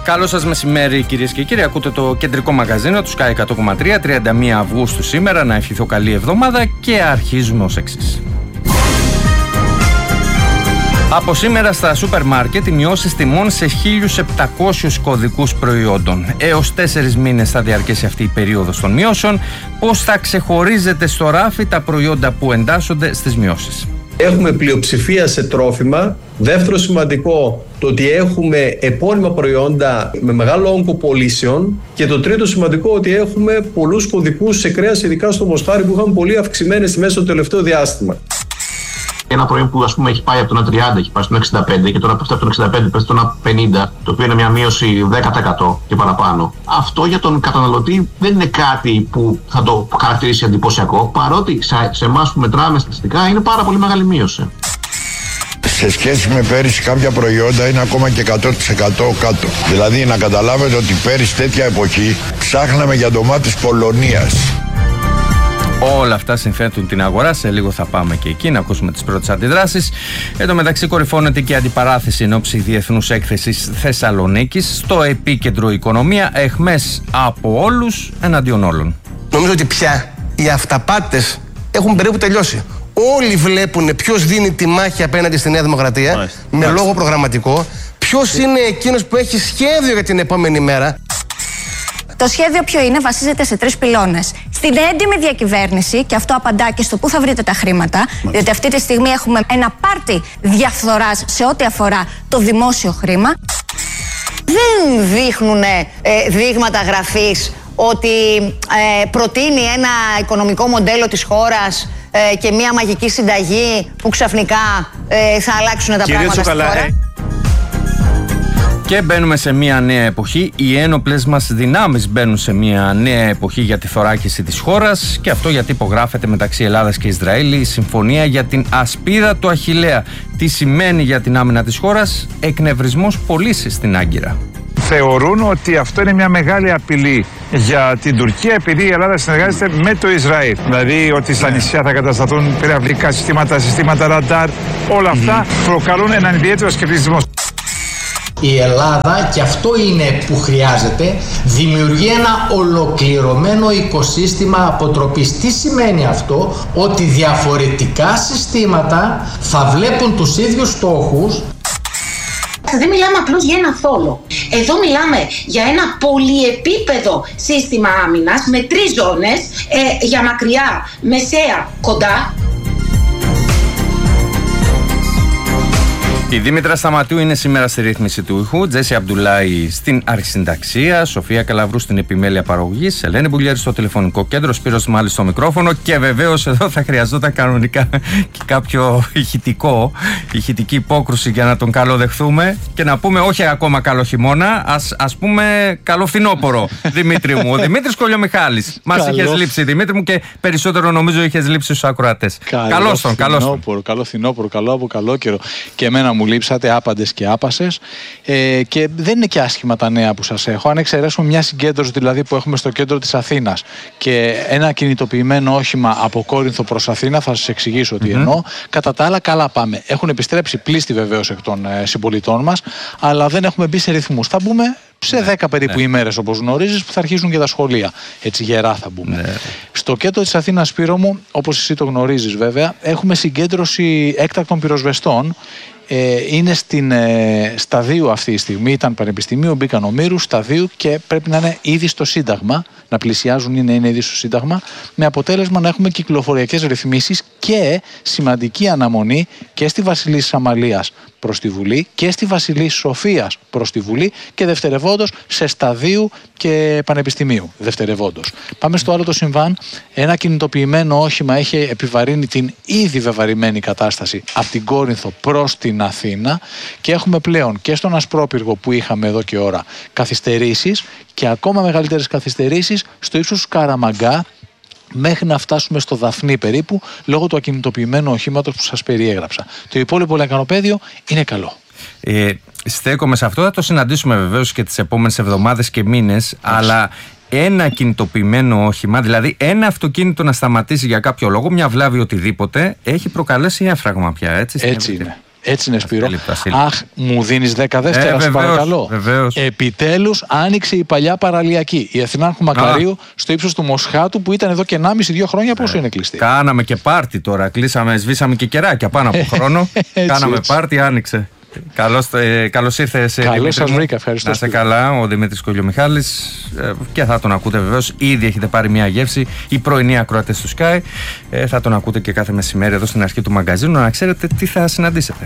Καλό σας μεσημέρι, κυρίες και κύριοι. Ακούτε το κεντρικό μαγαζίνο του Sky 100,3, 31 Αυγούστου σήμερα. Να ευχηθώ καλή εβδομάδα και αρχίζουμε ως εξής. Από σήμερα στα σούπερ μάρκετ οι μειώσεις τιμών σε 1.700 κωδικούς προϊόντων. Έως 4 μήνες θα διαρκέσει αυτή η περίοδος των μειώσεων. Πώς θα ξεχωρίζετε στο ράφι τα προϊόντα που εντάσσονται στις μειώσεις? Έχουμε πλειοψηφία σε τρόφιμα. Δεύτερο σημαντικό, το ότι έχουμε επώνυμα προϊόντα με μεγάλο όγκο πωλήσεων. Και το τρίτο σημαντικό, ότι έχουμε πολλούς κωδικούς σε κρέας, ειδικά στο μοσχάρι, που είχαν πολύ αυξημένες τιμές στο τελευταίο διάστημα. Ένα προϊόν που, ας πούμε, έχει πάει από το 1,30, έχει πάει στο 1,65 και τώρα πέφτει από το 1,65, πέφτει στο 1,50, το οποίο είναι μια μείωση 10% και παραπάνω. Αυτό για τον καταναλωτή δεν είναι κάτι που θα το χαρακτηρίσει εντυπωσιακό, παρότι σε εμάς που μετράμε στατιστικά είναι πάρα πολύ μεγάλη μείωση. Σε σχέση με πέρυσι κάποια προϊόντα είναι ακόμα και 100% κάτω. Δηλαδή να καταλάβετε ότι πέρυσι τέτοια εποχή ψάχναμε για ντομάτες Πολωνίας. Όλα αυτά συνθέτουν την αγορά. Σε λίγο θα πάμε και εκεί να ακούσουμε τις πρώτες αντιδράσεις. Εν τω μεταξύ, κορυφώνεται και η αντιπαράθεση εν ώψη Διεθνούς Έκθεσης Θεσσαλονίκης. Στο επίκεντρο οικονομία, αιχμές από όλους εναντίον όλων. Νομίζω ότι πια οι αυταπάτες έχουν περίπου τελειώσει. Όλοι βλέπουν ποιος δίνει τη μάχη απέναντι στη Νέα Δημοκρατία, με λόγο προγραμματικό. Ποιος είναι εκείνος που έχει σχέδιο για την επόμενη μέρα. Το σχέδιο ποιο είναι? Βασίζεται σε 3 πυλώνες. Στην έντιμη διακυβέρνηση, και αυτό απαντά και στο πού θα βρείτε τα χρήματα, διότι αυτή τη στιγμή έχουμε ένα πάρτι διαφθοράς σε ό,τι αφορά το δημόσιο χρήμα. Δεν δείχνουν δείγματα γραφής ότι προτείνει ένα οικονομικό μοντέλο της χώρας και μια μαγική συνταγή που ξαφνικά θα αλλάξουν τα πράγματα στη χώρα. Και μπαίνουμε σε μια νέα εποχή. Οι ένοπλες μας δυνάμεις μπαίνουν σε μια νέα εποχή για τη θωράκιση της χώρας. Και αυτό γιατί υπογράφεται μεταξύ Ελλάδας και Ισραήλ η συμφωνία για την ασπίδα του Αχιλλέα. Τι σημαίνει για την άμυνα της χώρας? Εκνευρισμός πωλήσης στην Άγκυρα. Θεωρούν ότι αυτό είναι μια μεγάλη απειλή για την Τουρκία, επειδή η Ελλάδα συνεργάζεται με το Ισραήλ. Δηλαδή ότι στα νησιά θα κατασταθούν πυραυλικά συστήματα ραντάρ. Όλα αυτά προκαλούν έναν ιδιαίτερο σκεπτικισμό. Η Ελλάδα, και αυτό είναι που χρειάζεται, δημιουργεί ένα ολοκληρωμένο οικοσύστημα αποτροπής. Τι σημαίνει αυτό? Ότι διαφορετικά συστήματα θα βλέπουν τους ίδιους στόχους. Δεν μιλάμε απλώς για ένα θόλο. Εδώ μιλάμε για ένα πολυεπίπεδο σύστημα άμυνας με 3 ζώνες, για μακριά, μεσαία, κοντά. Η Δήμητρα Σταματίου είναι σήμερα στη ρύθμιση του ήχου, Τζέσι Αμπτουλάη στην αρχισυνταξία, Σοφία Καλαβρού στην επιμέλεια παραγωγής, Ελένη Μπουλιέρη στο τηλεφωνικό κέντρο, Σπύρος Μάλης στο μικρόφωνο, και βεβαίως εδώ θα χρειαζόταν κανονικά και κάποιο ηχητική υπόκρουση για να τον καλοδεχθούμε και να πούμε όχι ακόμα καλό χειμώνα, ας πούμε καλό φθινόπωρο, Δημήτρη μου. Ο Δημήτρης Κολιομιχάλης. Μας είχες λείψει, Δημήτρη μου, και περισσότερο νομίζω είχες λείψει στους ακροατές. Καλώς τον. Καλό φθινόπωρο, καλό από καλό καιρό. Και εμένα μου λείψατε άπαντες και άπασες, και δεν είναι και άσχημα τα νέα που σας έχω. Αν εξαιρέσουμε μια συγκέντρωση δηλαδή που έχουμε στο κέντρο της Αθήνας και ένα κινητοποιημένο όχημα από Κόρινθο προς Αθήνα, θα σας εξηγήσω τι εννοώ. Κατά τα άλλα, καλά πάμε. Έχουν επιστρέψει πλήστοι βεβαίως εκ των συμπολιτών μας, αλλά δεν έχουμε μπει σε ρυθμούς. Θα μπούμε σε 10 περίπου ημέρες, όπως γνωρίζεις, που θα αρχίσουν και τα σχολεία. Έτσι γερά θα μπούμε. Στο κέντρο της Αθήνας, Σπύρο μου, όπως εσύ το γνωρίζεις βέβαια, έχουμε συγκέντρωση έκτακτων πυροσβεστών. Είναι στην σταδίου αυτή τη στιγμή, ήταν πανεπιστημίου, μπήκαν ομήρους, σταδίου, και πρέπει να είναι ήδη στο Σύνταγμα, να πλησιάζουν είναι ήδη στο Σύνταγμα, με αποτέλεσμα να έχουμε κυκλοφοριακές ρυθμίσεις και σημαντική αναμονή και στη Βασιλής Αμαλίας προς τη Βουλή και στη Βασιλής Σοφίας προς τη Βουλή, και δευτερευόντως σε σταδίου και πανεπιστημίου δευτερευόντως. Πάμε στο άλλο το συμβάν. Ένα κινητοποιημένο όχημα έχει επιβαρύνει την ήδη βεβαρημένη κατάσταση από την Κόρινθο προς την Αθήνα, και έχουμε πλέον και στον Ασπρόπυργο που είχαμε εδώ και ώρα καθυστερήσεις, και ακόμα μεγαλύτερες καθυστερήσεις στο ύψος του Καραμαγκά, μέχρι να φτάσουμε στο Δαφνί περίπου, λόγω του ακινητοποιημένου οχήματος που σας περιέγραψα. Το υπόλοιπο λεκανοπέδιο είναι καλό. Στέκομαι σε αυτό, θα το συναντήσουμε βεβαίως και τις επόμενες εβδομάδες και μήνες, αλλά ένα κινητοποιημένο όχημα, δηλαδή ένα αυτοκίνητο να σταματήσει για κάποιο λόγο, μια βλάβη οτιδήποτε, έχει προκαλέσει έφραγμα πια, έτσι. Έτσι είναι. Έτσι είναι, Σπύρο. Αχ, μου δίνεις 10 δεύτερα, σε παρακαλώ. Βεβαίως. Επιτέλους άνοιξε η παλιά παραλιακή. Η Αθηνάρχου Μακαρίου στο ύψος του Μοσχάτου που ήταν εδώ και 1,5-2 χρόνια. Πόσο είναι κλειστή? Κάναμε και πάρτι τώρα. Κλείσαμε, σβήσαμε και κεράκια πάνω από χρόνο. Κάναμε πάρτι, άνοιξε. Καλώς ήρθες. Καλώς σας βρήκα, ευχαριστώ. Να είστε καλά, ο Δημήτρης Κολιομιχάλης, και θα τον ακούτε βεβαίως. Ήδη έχετε πάρει μια γεύση. Οι πρωινοί ακροατές του Sky θα τον ακούτε και κάθε μεσημέρι εδώ στην αρχή του μαγκαζίνου, να ξέρετε τι θα συναντήσετε.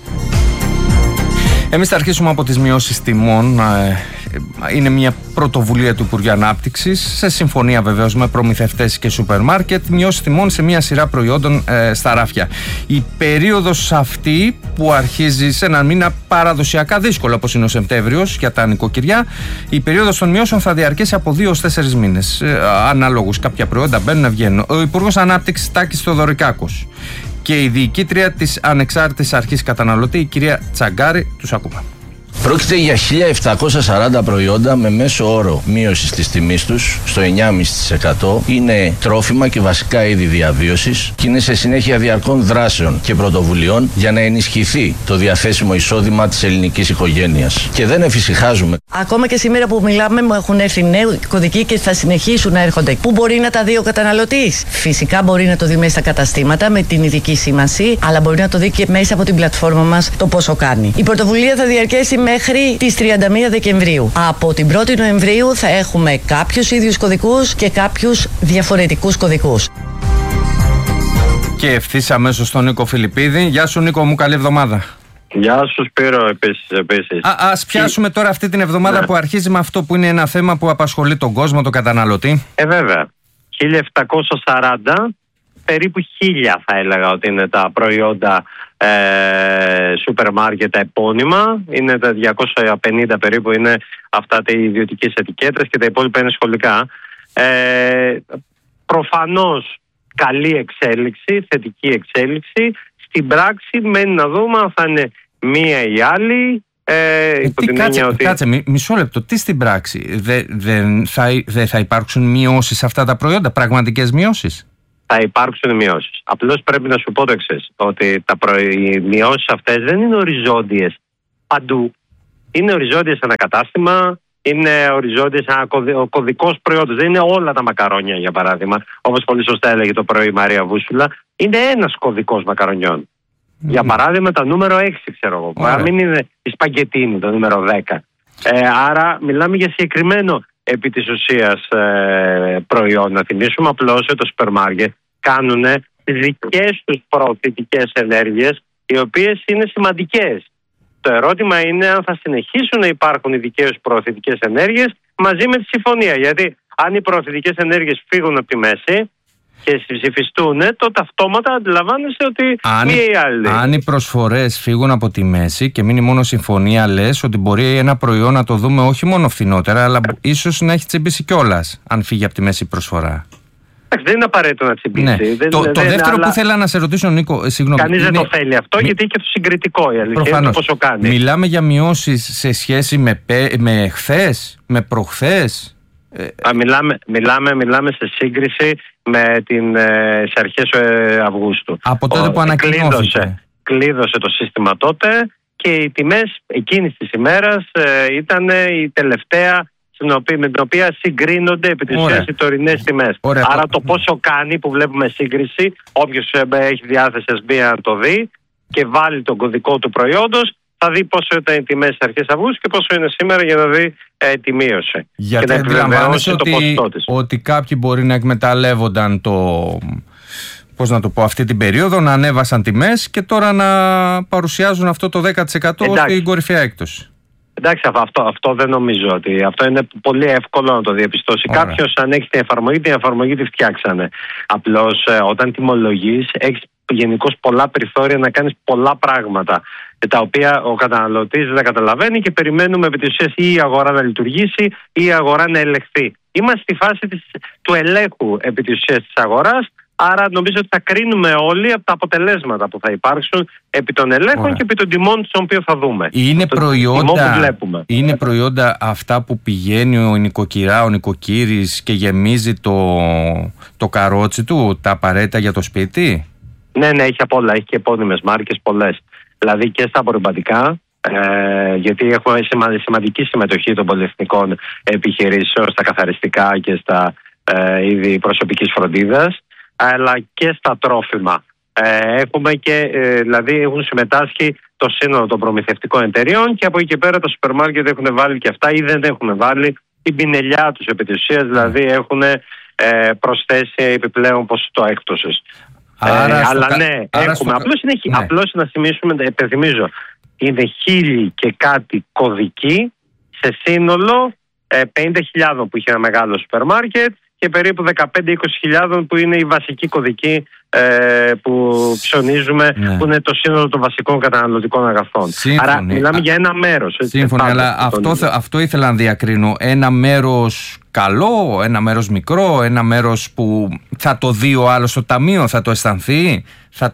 Εμείς θα αρχίσουμε από τις μειώσεις τιμών. Είναι μια πρωτοβουλία του Υπουργείου Ανάπτυξης, σε συμφωνία βεβαίως με προμηθευτές και σούπερ μάρκετ, μειώσεις τιμών σε μια σειρά προϊόντων στα ράφια. Η περίοδος αυτή που αρχίζει σε έναν μήνα παραδοσιακά δύσκολο, όπως είναι ο Σεπτέμβριος για τα νοικοκυριά, η περίοδος των μειώσεων θα διαρκέσει από 2 ως 4 μήνες. Αναλόγως, κάποια προϊόντα μπαίνουν, βγαίνουν. Ο Υπουργός Ανάπτυξης Τάκης Θεοδωρικάκος και η διοικήτρια της Ανεξάρτητης Αρχής Καταναλωτή, η κυρία Τσαγκάρη, τους ακούμε. Πρόκειται για 1.740 προϊόντα με μέσο όρο μείωσης της τιμής τους στο 9,5%. Είναι τρόφιμα και βασικά είδη διαβίωσης και είναι σε συνέχεια διαρκών δράσεων και πρωτοβουλειών για να ενισχυθεί το διαθέσιμο εισόδημα της ελληνικής οικογένειας. Και δεν εφησυχάζουμε. Ακόμα και σήμερα που μιλάμε, μου έχουν έρθει νέοι κωδικοί και θα συνεχίσουν να έρχονται. Πού μπορεί να τα δει ο καταναλωτής? Φυσικά μπορεί να το δει μέσα στα καταστήματα με την ειδική σήμανση, αλλά μπορεί να το δει και μέσα από την πλατφόρμα μας το πόσο κάνει. Η πρωτοβουλία θα διαρκέσει μέχρι τις 31 Δεκεμβρίου. Από την 1η Νοεμβρίου θα έχουμε κάποιους ίδιους κωδικούς και κάποιους διαφορετικούς κωδικούς. Και ευθύς αμέσως στον Νίκο Φιλιππίδη. Γεια σου Νίκο μου, καλή εβδομάδα. Γεια σου Σπύρο, επίσης. Ας πιάσουμε τώρα αυτή την εβδομάδα που αρχίζει με αυτό που είναι ένα θέμα που απασχολεί τον κόσμο, τον καταναλωτή. Βέβαια. 1.740, περίπου 1.000 θα έλεγα ότι είναι τα προϊόντα σούπερ μάρκετ τα επώνυμα. Είναι τα 250 περίπου, είναι αυτά τα ιδιωτικές ετικέτες και τα υπόλοιπα είναι σχολικά. Προφανώς καλή εξέλιξη, θετική εξέλιξη. Στην πράξη μένει να δούμε αν θα είναι μία ή άλλη. Κάτσε, μισό λεπτό. Τι στην πράξη? Δεν θα υπάρξουν μειώσεις σε αυτά τα προϊόντα, πραγματικές μειώσεις? Θα υπάρξουν μειώσεις. Απλώς πρέπει να σου πω το εξής, ότι οι μειώσεις αυτές δεν είναι οριζόντιες παντού. Είναι οριζόντιες ένα κατάστημα, είναι οριζόντιες ο κωδικός προϊόντος. Δεν είναι όλα τα μακαρόνια, για παράδειγμα, όπως πολύ σωστά έλεγε το πρωί η Μαρία Βούσουλα. Είναι ένας κωδικός μακαρονιών. Για παράδειγμα, το νούμερο 6, ξέρω εγώ. Αν μην είναι η σπαγκετίνη, το νούμερο 10. Άρα, μιλάμε για συγκεκριμένο επί της ουσίας προϊόν. Να θυμίσουμε απλώς ότι το σούπερ μάρκετ κάνουν τις δικές τους προωθητικές ενέργειες, οι οποίες είναι σημαντικές. Το ερώτημα είναι αν θα συνεχίσουν να υπάρχουν οι δικές τους προωθητικές ενέργειες μαζί με τη συμφωνία. Γιατί αν οι προωθητικές ενέργειες φύγουν από τη μέση και συμψηφιστούν, τότε αυτόματα αντιλαμβάνεσαι ότι μία ή άλλη. Αν οι προσφορές φύγουν από τη μέση και μείνει μόνο συμφωνία, λες ότι μπορεί ένα προϊόν να το δούμε όχι μόνο φθηνότερα, αλλά ίσως να έχει τσιμπήσει κιόλας, αν φύγει από τη μέση η προσφορά. Δεν είναι απαραίτητο να τσιμπήσει. Ναι. Το δεύτερο που θέλω να σε ρωτήσω, Νίκο, συγγνώμη. Κανείς δεν το θέλει αυτό, γιατί είναι και το συγκριτικό η αλήθεια. Είναι πόσο κάνει. Μιλάμε για μειώσεις σε σχέση με χθες, με προχθές. Μιλάμε σε σύγκριση με σε αρχές Αυγούστου. Από τότε που ανακοινώθηκε. Κλείδωσε το σύστημα τότε και οι τιμές εκείνης της ημέρας ήταν η τελευταία με την οποία συγκρίνονται επί της ουσίας οι τωρινές τιμές. Άρα το πόσο κάνει που βλέπουμε σύγκριση, όποιος έχει διάθεση να το δει και βάλει τον κωδικό του προϊόντος, θα δει πόσο ήταν οι τιμές στις αρχές Αυγούστου και πόσο είναι σήμερα για να δει τη μείωση. Γιατί και να αντιλαμβάνεσαι ότι κάποιοι μπορεί να εκμεταλλεύονταν αυτή την περίοδο, να ανέβασαν τιμές και τώρα να παρουσιάζουν αυτό το 10% στην κορυφαία έκπτωση. Εντάξει, αυτό δεν νομίζω ότι. Αυτό είναι πολύ εύκολο να το διαπιστώσει κάποιος. Αν έχει την εφαρμογή τη φτιάξανε. Απλώς όταν τιμολογείς, έχεις γενικώς πολλά περιθώρια να κάνεις πολλά πράγματα, τα οποία ο καταναλωτής δεν καταλαβαίνει και περιμένουμε επί της ουσίας ή η αγορά να λειτουργήσει ή η αγορά να ελεγχθεί. Είμαστε στη φάση του ελέγχου επί της ουσίας της αγοράς. Άρα νομίζω ότι θα κρίνουμε όλοι από τα αποτελέσματα που θα υπάρξουν επί των ελέγχων και επί των τιμών των οποίων θα δούμε. Είναι προϊόντα αυτά που πηγαίνει ο νοικοκύρης και γεμίζει το καρότσι του, τα απαραίτητα για το σπίτι. Ναι, έχει απ' όλα. Έχει και επώνυμες μάρκες πολλές. δηλαδή και στα απορριπαντικά, γιατί έχουμε σημαντική συμμετοχή των πολυεθνικών επιχειρήσεων στα καθαριστικά και στα είδη προσωπικής φροντίδας, αλλά και στα τρόφιμα. Έχουμε και, δηλαδή έχουν συμμετάσχει το σύνολο των προμηθευτικών εταιριών, και από εκεί και πέρα τα σούπερ μάρκετ έχουν βάλει και αυτά ή δεν έχουν βάλει την πινελιά τους επί της ουσίας, δηλαδή έχουν προσθέσει επιπλέον ποσοστό έκπτωσης. Αλλά ναι, έχουμε. Απλώς να θυμίσουμε, υπενθυμίζω, είναι 1.000 και κάτι κωδικοί σε σύνολο 50.000 που είχε ένα μεγάλο σούπερ μάρκετ και περίπου 15-20.000 που είναι οι βασικοί κωδικοί που ψωνίζουμε, που είναι το σύνολο των βασικών καταναλωτικών αγαθών. Σύμφωνοι. Άρα μιλάμε για ένα μέρος. Σύμφωνα, αλλά αυτό ήθελα να διακρίνω. Ένα μέρος καλό, ένα μέρος μικρό, ένα μέρος που θα το δει ο άλλος στο ταμείο, θα το αισθανθεί.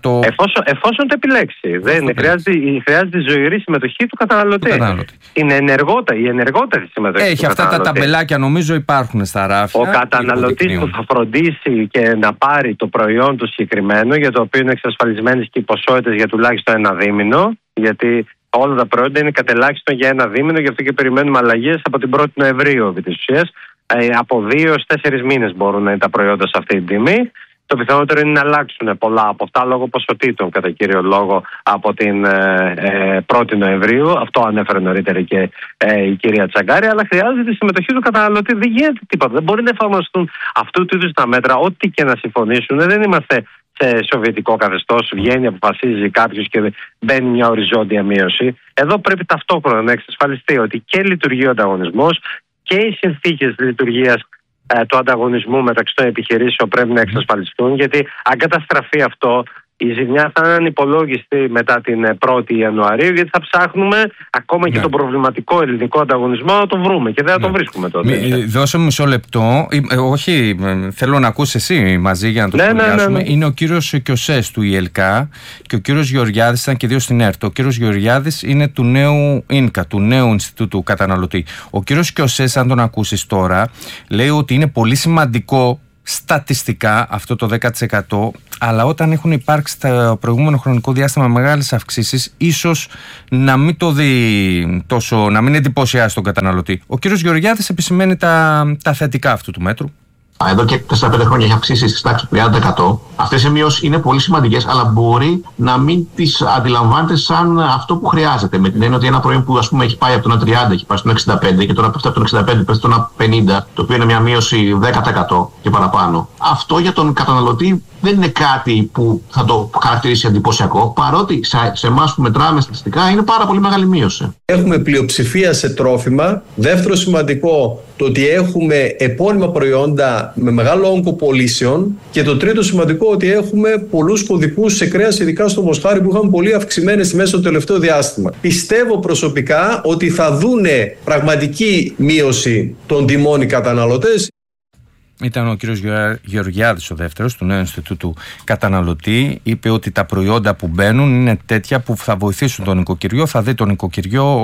Εφόσον το επιλέξει. Χρειάζεται ζωηρή συμμετοχή του καταναλωτή. Η ενεργότερη συμμετοχή. Έχει αυτά τα ταμπελάκια, νομίζω υπάρχουν στα ράφια. Ο καταναλωτής που θα φροντίσει και να πάρει το προϊόν του συγκεκριμένο, για το οποίο είναι εξασφαλισμένες και οι ποσότητες για τουλάχιστον ένα δίμηνο, γιατί όλα τα προϊόντα είναι κατελάχιστον για ένα δίμηνο, γι' αυτό και περιμένουμε αλλαγές από την 1η Νοεμβρίου επί της ουσίας. Από 2 έως 4 μήνες μπορούν να είναι τα προϊόντα σε αυτή την τιμή. Το πιθανότερο είναι να αλλάξουν πολλά από αυτά λόγω ποσοτήτων, κατά κύριο λόγο, από την 1η Νοεμβρίου. Αυτό ανέφερε νωρίτερα και η κυρία Τσαγκάρη. Αλλά χρειάζεται η συμμετοχή του καταναλωτή. Δεν γίνεται τίποτα. Δεν μπορεί να εφαρμοστούν αυτού του είδους τα μέτρα, ό,τι και να συμφωνήσουν. Δεν είμαστε σε σοβιετικό καθεστώς. Βγαίνει, αποφασίζει κάποιος και μπαίνει μια οριζόντια μείωση. Εδώ πρέπει ταυτόχρονα να εξασφαλιστεί ότι και λειτουργεί ο ανταγωνισμός και οι συνθήκες λειτουργίας του ανταγωνισμού μεταξύ των επιχειρήσεων πρέπει να εξασφαλιστούν, γιατί αν καταστραφεί αυτό, η ζημιά θα είναι ανυπολόγιστη μετά την 1η Ιανουαρίου, γιατί θα ψάχνουμε ακόμα και τον προβληματικό ελληνικό ανταγωνισμό να τον βρούμε και δεν θα τον βρίσκουμε τότε. Δώσε μου μισό λεπτό. Όχι, θέλω να ακούσει εσύ μαζί για να το σχολιάσουμε. Είναι ο κύριος Κιωσές του ΙΕΛΚΑ και ο κύριος Γεωργιάδης, ήταν και δύο στην ΕΡΤ. Ο κύριος Γεωργιάδης είναι του νέου ΙΝΚΑ, του νέου Ινστιτούτου Καταναλωτή. Ο κύριος Κιωσές, αν τον ακούσεις τώρα, λέει ότι είναι πολύ σημαντικό στατιστικά αυτό το 10%, αλλά όταν έχουν υπάρξει το προηγούμενο χρονικό διάστημα μεγάλες αυξήσεις, ίσως να μην το δει τόσο, να μην εντυπωσιάσει τον καταναλωτή. Ο κύριος Γεωργιάδης επισημαίνει τα θετικά αυτού του μέτρου. Εδώ και 4-5 χρόνια έχει αυξήσει στη τάξη του 30%. Αυτές οι μειώσεις είναι πολύ σημαντικές, αλλά μπορεί να μην τις αντιλαμβάνεται σαν αυτό που χρειάζεται. Με την έννοια ότι ένα προϊόν που ας πούμε έχει πάει από το 1,30, έχει πάει στο 1,65 και τώρα πέφτει από το 1,65, πέφτει στο 1,50, το οποίο είναι μια μείωση 10% και παραπάνω. Αυτό για τον καταναλωτή δεν είναι κάτι που θα το χαρακτηρίσει εντυπωσιακό, παρότι σε εμάς που μετράμε στατιστικά είναι πάρα πολύ μεγάλη μείωση. Έχουμε πλειοψηφία σε τρόφιμα. Δεύτερο σημαντικό, το ότι έχουμε επώνυμα προϊόντα με μεγάλο όγκο πωλήσεων. Και το τρίτο σημαντικό, ότι έχουμε πολλούς κωδικούς σε κρέας, ειδικά στο μοσχάρι, που είχαν πολύ αυξημένες τιμές στο τελευταίο διάστημα. Πιστεύω προσωπικά ότι θα δούνε πραγματική μείωση των τιμών οι καταναλωτές. Ήταν ο κύριος Γεωργιάδης ο δεύτερος του νέου Ινστιτούτου Καταναλωτή. Είπε ότι τα προϊόντα που μπαίνουν είναι τέτοια που θα βοηθήσουν τον νοικοκυριό. Θα δει τον νοικοκυριό,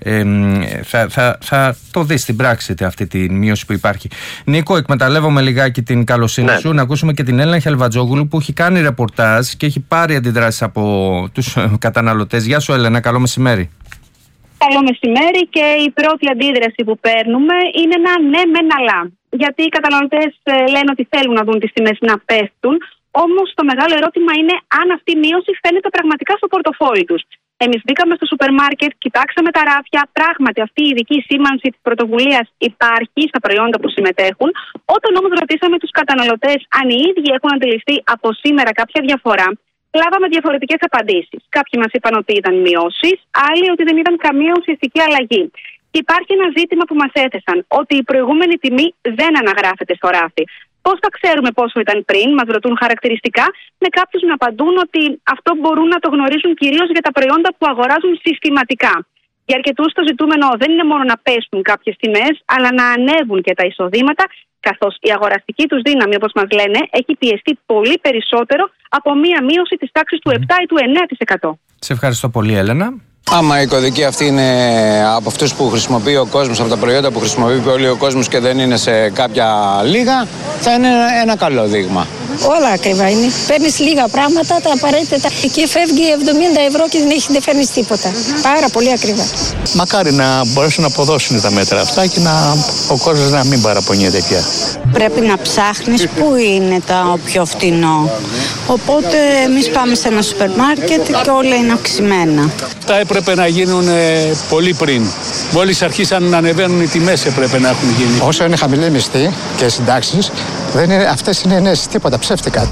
θα το δει στην πράξη αυτή τη μείωση που υπάρχει. Νίκο, εκμεταλλεύομαι λιγάκι την καλοσύνη σου να ακούσουμε και την Έλενα Χελβατζόγλου, που έχει κάνει ρεπορτάζ και έχει πάρει αντιδράσεις από τους καταναλωτές. Γεια σου Έλενα, καλό μεσημέρι. Καλό μεσημέρι, και η πρώτη αντίδραση που παίρνουμε είναι ένα ναι μεν αλλά. Γιατί οι καταναλωτές λένε ότι θέλουν να δουν τις τιμές να πέφτουν, όμως το μεγάλο ερώτημα είναι αν αυτή η μείωση φαίνεται πραγματικά στο πορτοφόλι τους. Εμείς μπήκαμε στο σούπερ μάρκετ, κοιτάξαμε τα ράφια, πράγματι αυτή η ειδική σήμανση της πρωτοβουλίας υπάρχει στα προϊόντα που συμμετέχουν. Όταν όμως ρωτήσαμε τους καταναλωτές αν οι ίδιοι έχουν αντιληφθεί από σήμερα κάποια διαφορά, λάβαμε διαφορετικές απαντήσεις. Κάποιοι μας είπαν ότι ήταν μειώσεις, άλλοι ότι δεν είδαν καμία ουσιαστική αλλαγή. Υπάρχει ένα ζήτημα που μας έθεσαν, ότι η προηγούμενη τιμή δεν αναγράφεται στο ράφι. Πώς θα ξέρουμε πόσο ήταν πριν, μας ρωτούν χαρακτηριστικά, με κάποιους να απαντούν ότι αυτό μπορούν να το γνωρίζουν κυρίως για τα προϊόντα που αγοράζουν συστηματικά. Για αρκετούς το ζητούμενο δεν είναι μόνο να πέσουν κάποιες τιμές, αλλά να ανέβουν και τα εισοδήματα, καθώς η αγοραστική τους δύναμη, όπως μας λένε, έχει πιεστεί πολύ περισσότερο από μία μείωση της τάξης του 7 ή του 9%. Σε ευχαριστώ πολύ, Έλενα. Άμα η κωδική αυτή είναι από αυτούς που χρησιμοποιεί ο κόσμος, από τα προϊόντα που χρησιμοποιεί όλοι ο κόσμος και δεν είναι σε κάποια λίγα, θα είναι ένα καλό δείγμα. Όλα ακριβά είναι. Παίρνεις λίγα πράγματα, τα απαραίτητα. Εκεί φεύγει 70 ευρώ και δεν φέρνεις τίποτα. Πάρα πολύ ακριβά. Μακάρι να μπορέσουν να αποδώσουν τα μέτρα αυτά και ο κόσμος να μην παραπονιέται πια. Πρέπει να ψάχνεις πού είναι το πιο φτηνό. Οπότε εμείς πάμε σε ένα σούπερ μάρκετ και όλα είναι αυξημένα. Αυτά έπρεπε να γίνουν πολύ πριν. Μόλις αρχίσαν να ανεβαίνουν οι τιμές έπρεπε να έχουν γίνει. Όσο είναι χαμηλή μισθή και συντάξεις, αυτές είναι ενέσεις, τίποτα ψεύτικα.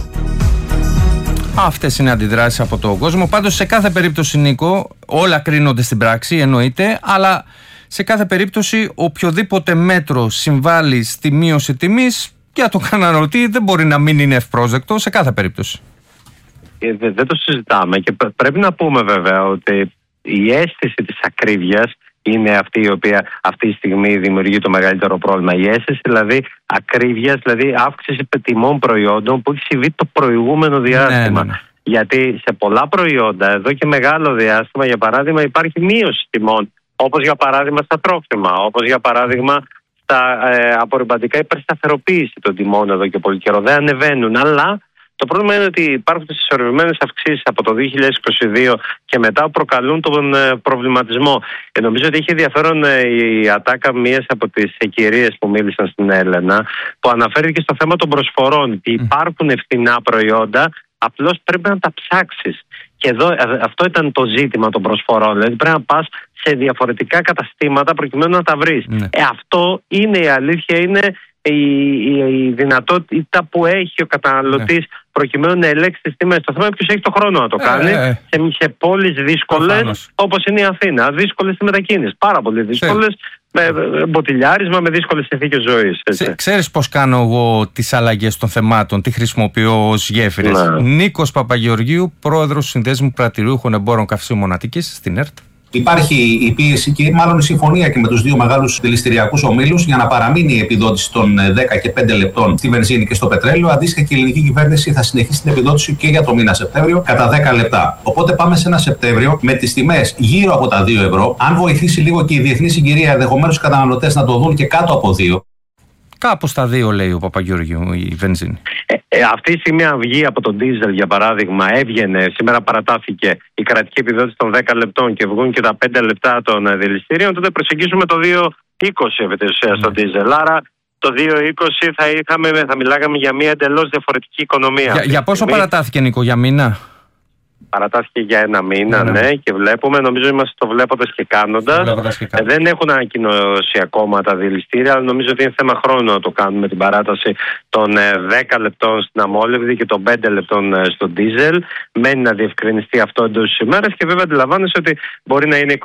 Αυτές είναι αντιδράσεις από τον κόσμο. Πάντως σε κάθε περίπτωση, Νίκο, όλα κρίνονται στην πράξη, εννοείται, αλλά σε κάθε περίπτωση οποιοδήποτε μέτρο συμβάλλει στη μείωση τιμής για τον καταναλωτή δεν μπορεί να μην είναι ευπρόσδεκτο σε κάθε περίπτωση. Δεν το συζητάμε και πρέπει να πούμε βέβαια ότι η αίσθηση της ακρίβειας είναι αυτή η οποία αυτή τη στιγμή δημιουργεί το μεγαλύτερο πρόβλημα. Η αίσθηση δηλαδή ακρίβειας, δηλαδή αύξηση τιμών προϊόντων που έχει συμβεί το προηγούμενο διάστημα. Ναι. Γιατί σε πολλά προϊόντα εδώ και μεγάλο διάστημα, για παράδειγμα, υπάρχει μείωση τιμών. Όπως για παράδειγμα στα τρόφιμα, όπως για παράδειγμα στα απορριπαντικά, υπερσταθεροποίηση των τιμών εδώ και πολύ καιρό. Δεν ανεβαίνουν, αλλά το πρόβλημα είναι ότι υπάρχουν συσσωρευμένες αυξήσεις από το 2022 και μετά που προκαλούν τον προβληματισμό. Νομίζω ότι είχε ενδιαφέρον η ατάκα μίας από τις κυρίες που μίλησαν στην Έλενα, που αναφέρθηκε στο θέμα των προσφορών. Και υπάρχουν φθηνά προϊόντα, απλώς πρέπει να τα ψάξεις. Και εδώ αυτό ήταν το ζήτημα των προσφορών. Δηλαδή πρέπει να πας σε διαφορετικά καταστήματα προκειμένου να τα βρεις. Ναι. Αυτό είναι η αλήθεια, είναι η δυνατότητα που έχει ο καταναλωτής προκειμένου να ελέγξει τις τιμές. Το θέμα είναι ποιος έχει το χρόνο να το κάνει σε πόλεις δύσκολες όπως είναι η Αθήνα. Δύσκολες στη μετακίνηση. Πάρα πολύ δύσκολες. Με μποτιλιάρισμα, με δύσκολες συνθήκες ζωής. Ξέρεις πώς κάνω εγώ τις αλλαγές των θεμάτων, τι χρησιμοποιώ ως γέφυρες. Νίκος Παπαγεωργίου, πρόεδρος Συνδέσμου Πρατηριούχων Εμπόρων Καυσίμων Μονατικής στην ΕΡΤ. Υπάρχει η πίεση και μάλλον η συμφωνία και με τους δύο μεγάλους δηληστηριακούς ομίλους για να παραμείνει η επιδότηση των 10 και 5 λεπτών στη βενζίνη και στο πετρέλαιο. Αντίστοιχα και η ελληνική κυβέρνηση θα συνεχίσει την επιδότηση και για το μήνα Σεπτέμβριο κατά 10 λεπτά. Οπότε πάμε σε ένα Σεπτέμβριο με τις τιμές γύρω από τα 2 ευρώ. Αν βοηθήσει λίγο και η διεθνή συγκυρία, ενδεχομένως οι καταναλωτές να το δουν και κάτω από 2. Κάπου στα 2 λέει ο Παπαγεωργίου η βενζίνη. Αυτή η στιγμή αν βγει από τον ντίζελ για παράδειγμα, έβγαινε, σήμερα παρατάθηκε η κρατική επιδότηση των 10 λεπτών και βγουν και τα 5 λεπτά των δηληστηρίων, τότε προσεγγίζουμε το 2,20 επί της ουσίας στο ντίζελ. Άρα το 2,20 θα μιλάγαμε για μια εντελώς διαφορετική οικονομία. Για πόσο παρατάθηκε, Νίκο, για μήνα? Παρατάθηκε για 1 μήνα, ναι, και βλέπουμε, νομίζω είμαστε το βλέποντας και κάνοντας. Δεν έχουν ανακοινώσει ακόμα τα δηληστήρια, αλλά νομίζω ότι είναι θέμα χρόνου να το κάνουμε την παράταση των 10 λεπτών στην αμόλυβδη και των 5 λεπτών στο ντίζελ. Μένει να διευκρινιστεί αυτό εντός της ημέρας και βέβαια αντιλαμβάνεσαι ότι μπορεί να είναι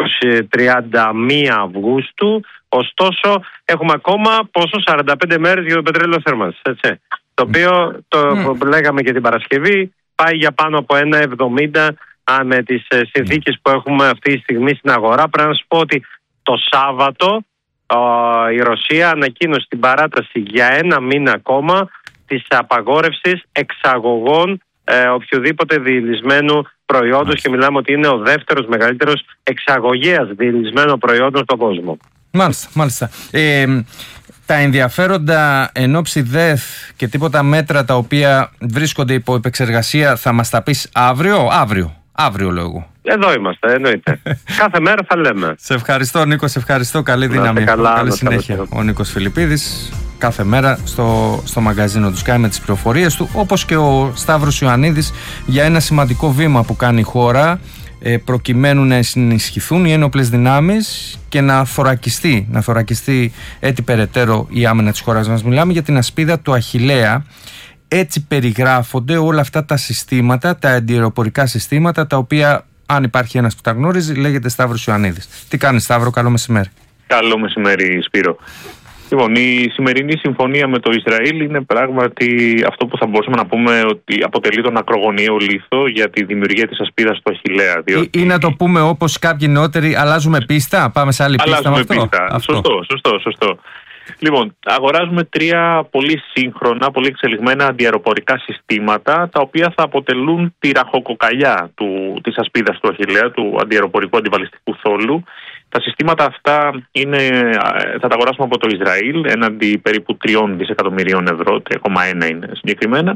31 Αυγούστου, ωστόσο έχουμε ακόμα 45 μέρες για το πετρέλαιο θέρμανσης, έτσι. Το οποίο το λέγαμε και την Παρασκευή, πάει για πάνω από 1,70 με τις συνθήκες που έχουμε αυτή τη στιγμή στην αγορά. Πρέπει να σου πω ότι το Σάββατο η Ρωσία ανακοίνωσε την παράταση για 1 μήνα ακόμα της απαγόρευσης εξαγωγών οποιοδήποτε διελισμένου προϊόντος και μιλάμε ότι είναι ο δεύτερος μεγαλύτερος εξαγωγέας διελισμένων προϊόντων στον κόσμο. Μάλιστα. Τα ενδιαφέροντα εν ώψη ΔΕΘ και τίποτα μέτρα τα οποία βρίσκονται υπό επεξεργασία θα μας τα πεις αύριο λέω εγώ. Εδώ είμαστε, εννοείται. Κάθε μέρα θα λέμε. Σε ευχαριστώ, Νίκο, σε ευχαριστώ. Καλή δύναμη. Καλή συνέχεια. Ο Νίκος Φιλιππίδης κάθε μέρα στο μαγκαζίνο του Sky με τις πληροφορίες του, όπως και ο Σταύρος Ιωαννίδης για ένα σημαντικό βήμα που κάνει η χώρα προκειμένου να ενισχυθούν οι ένοπλες δυνάμεις και να θωρακιστεί έτσι περαιτέρω η άμυνα της χώρας μας. Μιλάμε για την ασπίδα του Αχιλλέα. Έτσι περιγράφονται όλα αυτά τα συστήματα, τα αντιαεροπορικά συστήματα, τα οποία, αν υπάρχει ένας που τα γνώριζε, λέγεται Σταύρος Ιωαννίδης. Τι κάνεις, Σταύρο? Καλό μεσημέρι. Καλό μεσημέρι, Σπύρο. Λοιπόν, η σημερινή συμφωνία με το Ισραήλ είναι πράγματι αυτό που θα μπορούσαμε να πούμε ότι αποτελεί τον ακρογωνιαίο λίθο για τη δημιουργία της ασπίδας του Αχιλλέα. Ή να το πούμε όπως κάποιοι νεότεροι, αλλάζουμε πίστα, πάμε σε άλλη πίστα. Αλλάζουμε πίστα. Σωστό. Λοιπόν, αγοράζουμε 3 πολύ σύγχρονα, πολύ εξελιγμένα αντιαεροπορικά συστήματα, τα οποία θα αποτελούν τη ραχοκοκαλιά της ασπίδας του Αχιλλέα, του αντιαεροπορικού αντιβαλιστικού θόλου. Τα συστήματα αυτά θα τα αγοράσουμε από το Ισραήλ, έναντι περίπου 3 δισεκατομμυρίων ευρώ, 3,1 είναι συγκεκριμένα,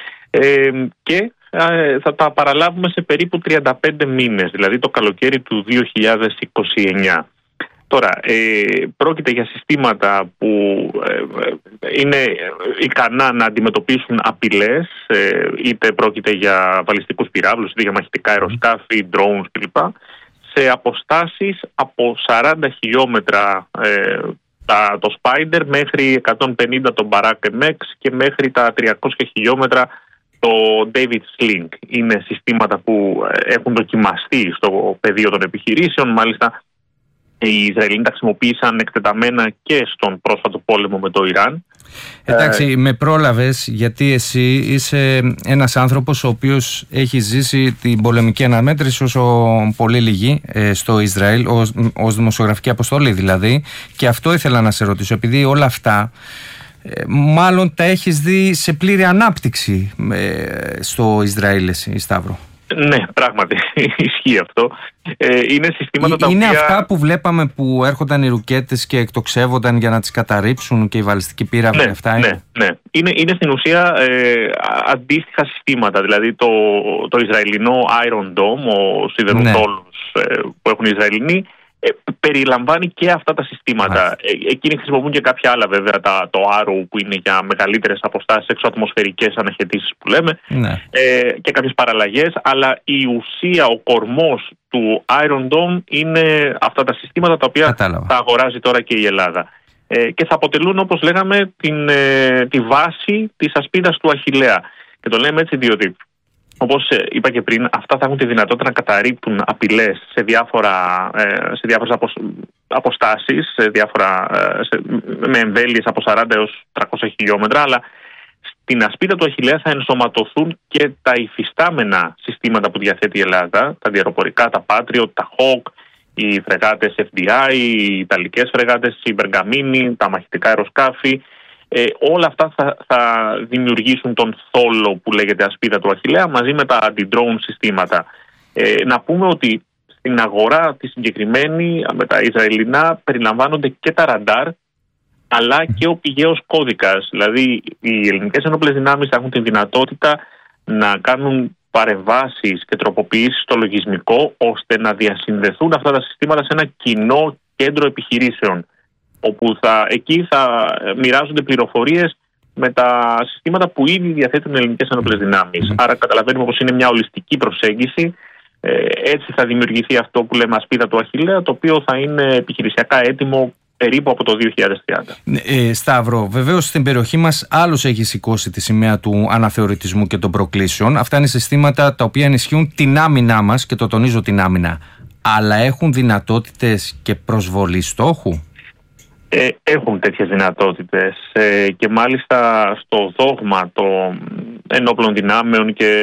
και θα τα παραλάβουμε σε περίπου 35 μήνες, δηλαδή το καλοκαίρι του 2029. Τώρα, πρόκειται για συστήματα που είναι ικανά να αντιμετωπίσουν απειλές, είτε πρόκειται για βαλιστικούς πυράβλους, είτε για μαχητικά αεροσκάφη, drones κλπ. Σε αποστάσεις από 40 χιλιόμετρα το Spider μέχρι 150 το Barak MX και μέχρι τα 300 χιλιόμετρα το David Sling. Είναι συστήματα που έχουν δοκιμαστεί στο πεδίο των επιχειρήσεων, μάλιστα. Οι Ισραηλοί τα χρησιμοποίησαν εκτεταμένα και στον πρόσφατο πόλεμο με το Ιράν. Εντάξει, με πρόλαβες, γιατί εσύ είσαι ένας άνθρωπος ο οποίος έχει ζήσει την πολεμική αναμέτρηση όσο πολύ λίγοι στο Ισραήλ, ως δημοσιογραφική αποστολή δηλαδή, και αυτό ήθελα να σε ρωτήσω, επειδή όλα αυτά μάλλον τα έχεις δει σε πλήρη ανάπτυξη στο Ισραήλ εσύ, Σταύρο. Ναι, πράγματι ισχύει αυτό. Είναι συστήματα τα οποία... Είναι αυτά που βλέπαμε που έρχονταν οι ρουκέτες και εκτοξεύονταν για να τις καταρρύψουν και οι βαλιστικοί πύραυλοι, αυτά είναι. Ναι. Είναι στην ουσία αντίστοιχα συστήματα. Δηλαδή το Ισραηλινό Iron Dome, ο σιδεροτόλος που έχουν οι Ισραηλινοί, περιλαμβάνει και αυτά τα συστήματα. Εκείνοι χρησιμοποιούν και κάποια άλλα, βέβαια, το Arrow που είναι για μεγαλύτερες αποστάσεις, εξωατμοσφαιρικές αναχαιτήσεις που λέμε, και κάποιες παραλλαγές, αλλά η ουσία, ο κορμός του Iron Dome είναι αυτά τα συστήματα τα οποία τα αγοράζει τώρα και η Ελλάδα. Και θα αποτελούν, όπως λέγαμε, τη βάση της ασπίδας του Αχιλλέα. Και το λέμε έτσι διότι, όπως είπα και πριν, αυτά θα έχουν τη δυνατότητα να καταρρίπτουν απειλές σε διάφορες αποστάσεις, με εμβέλειες από 40 έως 300 χιλιόμετρα, αλλά στην ασπίδα του Αχιλλέα θα ενσωματωθούν και τα υφιστάμενα συστήματα που διαθέτει η Ελλάδα, τα αντιαεροπορικά, τα Patriot, τα Hawk, οι φρεγάτες FDI, οι Ιταλικές φρεγάτες, η Bergamini, τα μαχητικά αεροσκάφη. Όλα αυτά θα δημιουργήσουν τον θόλο που λέγεται ασπίδα του Αχιλλέα, μαζί με τα anti-drone συστήματα. Να πούμε ότι στην αγορά τη συγκεκριμένη με τα Ισραηλινά περιλαμβάνονται και τα ραντάρ, αλλά και ο πηγαίος κώδικας. Δηλαδή οι ελληνικές ενόπλες δυνάμεις θα έχουν τη δυνατότητα να κάνουν παρεμβάσεις και τροποποιήσεις στο λογισμικό, ώστε να διασυνδεθούν αυτά τα συστήματα σε ένα κοινό κέντρο επιχειρήσεων, όπου εκεί θα μοιράζονται πληροφορίες με τα συστήματα που ήδη διαθέτουν οι ελληνικές ενόπλες δυνάμεις. Άρα καταλαβαίνουμε πως είναι μια ολιστική προσέγγιση. Έτσι θα δημιουργηθεί αυτό που λέμε ασπίδα του Αχιλλέα, το οποίο θα είναι επιχειρησιακά έτοιμο περίπου από το 2030. Σταύρο, βεβαίως στην περιοχή μας άλλος έχει σηκώσει τη σημαία του αναθεωρητισμού και των προκλήσεων. Αυτά είναι συστήματα τα οποία ενισχύουν την άμυνά μας, και το τονίζω την άμυνα, αλλά έχουν δυνατότητες και προσβολή στόχου. Έχουν τέτοιες δυνατότητες και μάλιστα στο δόγμα των ενόπλων δυνάμεων και